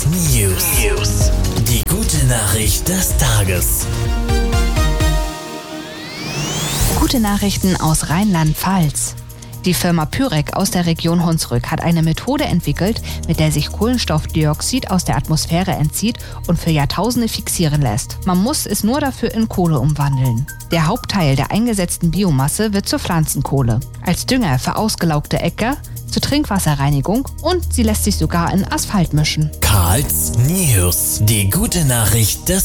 News. Die gute Nachricht des Tages. Gute Nachrichten aus Rheinland-Pfalz. Die Firma Pyrek aus der Region Hunsrück hat eine Methode entwickelt, mit der sich Kohlenstoffdioxid aus der Atmosphäre entzieht und für Jahrtausende fixieren lässt. Man muss es nur dafür in Kohle umwandeln. Der Hauptteil der eingesetzten Biomasse wird zur Pflanzenkohle. Als Dünger für ausgelaugte Äcker, zur Trinkwasserreinigung und sie lässt sich sogar in Asphalt mischen. Karls News. Die gute Nachricht des